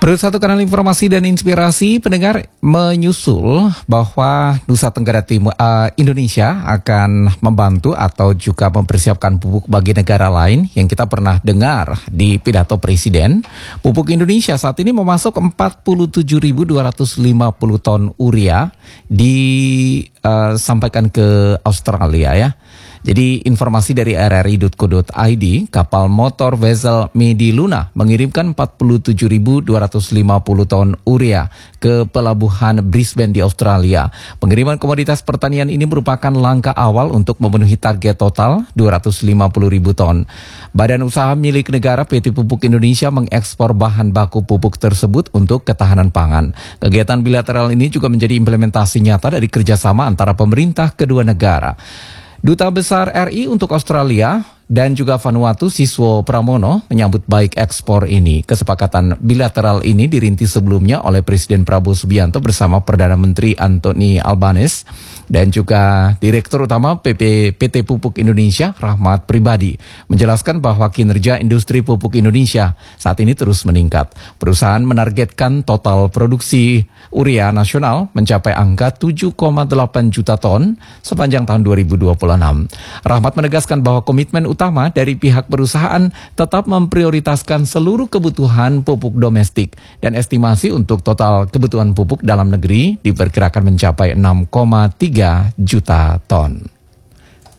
Satu kanal informasi dan inspirasi pendengar menyusul bahwa Nusa Tenggara Timur Indonesia akan membantu atau juga mempersiapkan pupuk bagi negara lain yang kita pernah dengar di pidato Presiden. Pupuk Indonesia saat ini memasok 47.250 ton urea disampaikan ke Australia ya. Jadi informasi dari rri.co.id, kapal motor vessel Mediluna mengirimkan 47.250 ton urea ke pelabuhan Brisbane di Australia. Pengiriman komoditas pertanian ini merupakan langkah awal untuk memenuhi target total 250.000 ton. Badan usaha milik negara PT Pupuk Indonesia mengekspor bahan baku pupuk tersebut untuk ketahanan pangan. Kegiatan bilateral ini juga menjadi implementasi nyata dari kerjasama antara pemerintah kedua negara. Duta Besar RI untuk Australia dan juga Vanuatu Siswo Pramono menyambut baik ekspor ini. Kesepakatan bilateral ini dirintis sebelumnya oleh Presiden Prabowo Subianto bersama Perdana Menteri Anthony Albanese dan juga Direktur Utama PT Pupuk Indonesia Rahmat Pribadi menjelaskan bahwa kinerja industri pupuk Indonesia saat ini terus meningkat. Perusahaan menargetkan total produksi urea nasional mencapai angka 7,8 juta ton sepanjang tahun 2026. Rahmat menegaskan bahwa komitmen utama dari pihak perusahaan tetap memprioritaskan seluruh kebutuhan pupuk domestik dan estimasi untuk total kebutuhan pupuk dalam negeri diperkirakan mencapai 6,3 juta ton.